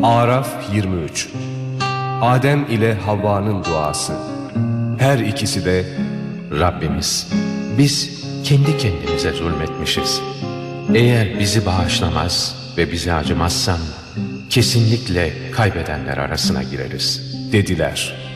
Araf 23. Adem ile Havva'nın duası. Her ikisi de Rabbimiz, biz kendi kendimize zulmetmişiz. Eğer bizi bağışlamaz ve bize acımazsan kesinlikle kaybedenler arasına gireriz dediler.